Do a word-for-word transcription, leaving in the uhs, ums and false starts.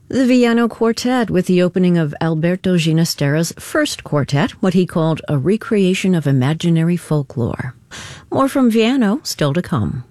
The Viano Quartet with the opening of Alberto Ginastera's first quartet, what he called a recreation of imaginary folklore. More from Viano still to come.